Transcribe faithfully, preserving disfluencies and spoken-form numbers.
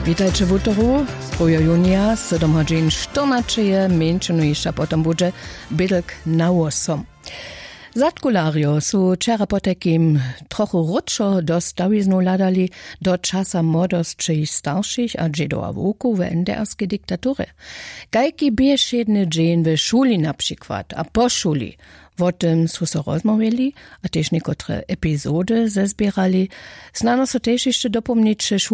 Witajcie w utoru, drugiego junia, siedem godzin czternaście, męczeno jeszcze potem będzie bydlk na osiem. Zatkulario su wczera po takim trochu ruczo do stawiznu ladali do czasa młodostczy starszych a dziedova wuku w en de erskiej diktatury. Kajki bieszedny dzień w szuli na przykład, a po szuli. O tym su so rozmawiali, a też niekotre epizody zezbierali. Znano so też jeszcze dopomnieć